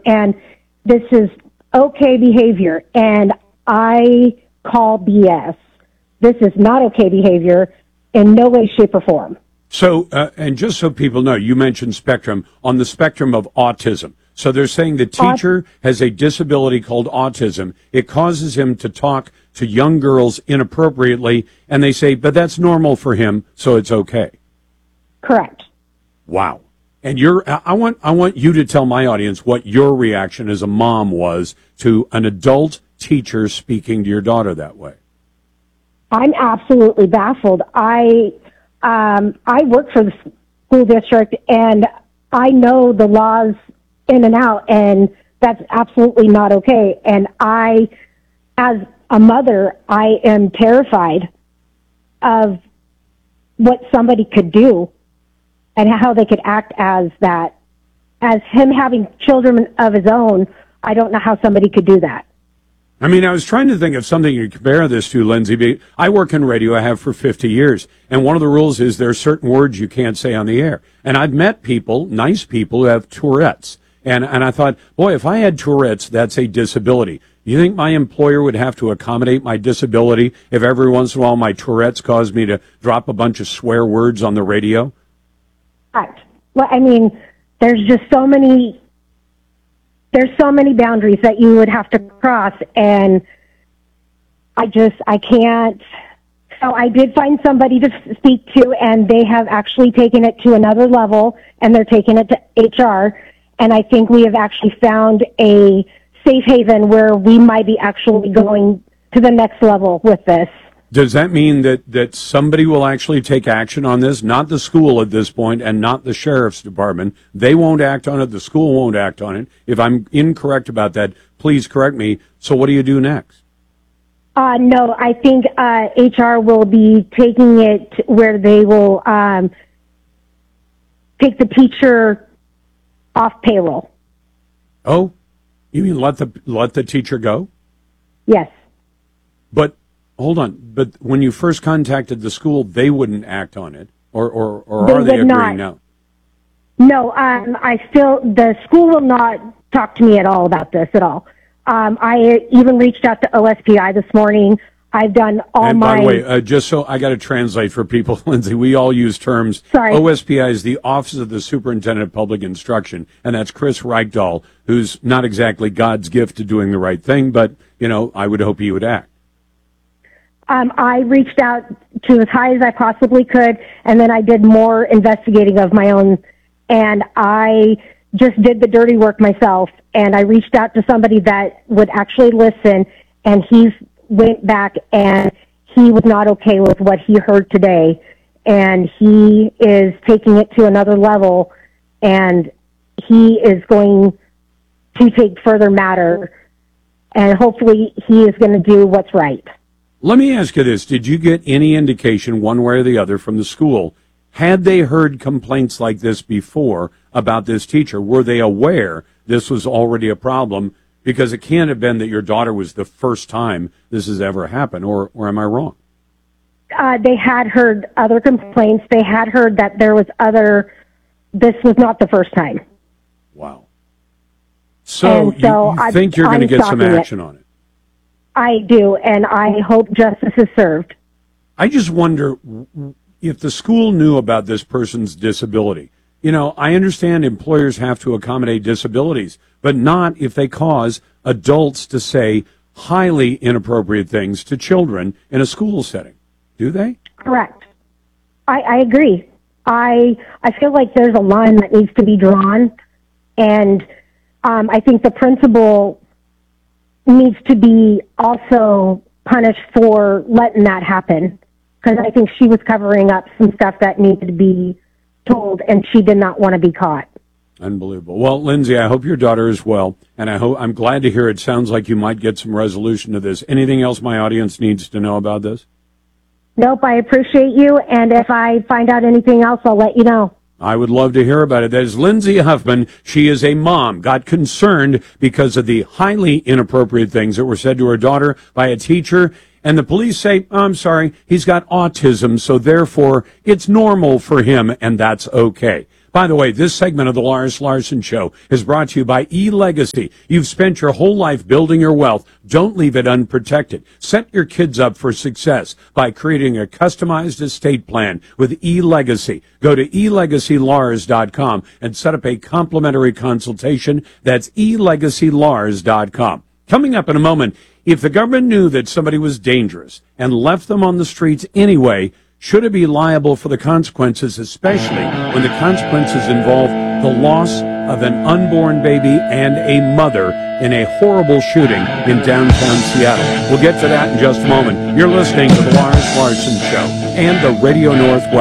and this is okay behavior. And I call BS. This is not okay behavior in no way, shape, or form. So, and just so people know, you mentioned spectrum, on the spectrum of autism. So they're saying the teacher has a disability called autism. It causes him to talk to young girls inappropriately, and they say, but that's normal for him, so it's okay. Correct. Wow. And I want you to tell my audience what your reaction as a mom was to an adult teacher speaking to your daughter that way. I'm absolutely baffled. I work for the school district, and I know the laws in and out, and that's absolutely not okay. And I, as a mother, I am terrified of what somebody could do and how they could act as that. As him having children of his own, I don't know how somebody could do that. I mean, I was trying to think of something you compare this to, Lindsay. I work in radio, I have for 50 years, and one of the rules is there are certain words you can't say on the air. And I've met people, nice people, who have Tourette's. And I thought, boy, if I had Tourette's, that's a disability. You think my employer would have to accommodate my disability if every once in a while my Tourette's caused me to drop a bunch of swear words on the radio? Correct. Well, I mean, there's so many boundaries that you would have to cross, and I can't. So I did find somebody to speak to, and they have actually taken it to another level, and they're taking it to HR, and I think we have actually found a safe haven where we might be actually going to the next level with this. Does that mean that somebody will actually take action on this? Not the school at this point, and not the sheriff's department. They won't act on it. The school won't act on it. If I'm incorrect about that, please correct me. So what do you do next? No, I think HR will be taking it where they will take the teacher off payroll. Oh, you mean let the teacher go? Yes. But hold on. But when you first contacted the school, they wouldn't act on it, or are they agreeing now? No, the school will not talk to me at all about this at all. I even reached out to OSPI this morning. I've done all and by the way, just so I got to translate for people, Lindsay, we all use terms. Sorry. OSPI is the Office of the Superintendent of Public Instruction, and that's Chris Reichdahl, who's not exactly God's gift to doing the right thing, but, I would hope he would act. I reached out to as high as I possibly could, and then I did more investigating of my own, and I just did the dirty work myself, and I reached out to somebody that would actually listen, and he went back, and he was not okay with what he heard today, and he is taking it to another level, and he is going to take further matter, and hopefully he is going to do what's right. Let me ask you this. Did you get any indication one way or the other from the school? Had they heard complaints like this before about this teacher? Were they aware this was already a problem? Because it can't have been that your daughter was the first time this has ever happened, or am I wrong? They had heard other complaints. They had heard that this was not the first time. Wow. So you think you're going to get some action on it? I do, and I hope justice is served. I just wonder if the school knew about this person's disability. I understand employers have to accommodate disabilities, but not if they cause adults to say highly inappropriate things to children in a school setting. Do they? Correct. I agree. I feel like there's a line that needs to be drawn, and I think the principal needs to be also punished for letting that happen, because I think she was covering up some stuff that needed to be told, and she did not want to be caught. Unbelievable. Well, Lindsay, I hope your daughter is well, and I'm glad to hear it sounds like you might get some resolution to this. Anything else my audience needs to know about this? Nope, I appreciate you, and if I find out anything else, I'll let you know. I would love to hear about it. That is Lindsay Huffman. She is a mom, got concerned because of the highly inappropriate things that were said to her daughter by a teacher. And the police say, oh, I'm sorry, he's got autism, so therefore it's normal for him, and that's okay. By the way, this segment of the Lars Larson Show is brought to you by eLegacy. You've spent your whole life building your wealth. Don't leave it unprotected. Set your kids up for success by creating a customized estate plan with eLegacy. Go to elegacylars.com and set up a complimentary consultation. That's elegacylars.com. Coming up in a moment, if the government knew that somebody was dangerous and left them on the streets anyway, should it be liable for the consequences, especially when the consequences involve the loss of an unborn baby and a mother in a horrible shooting in downtown Seattle? We'll get to that in just a moment. You're listening to the Lars Larson Show and the Radio Northwest.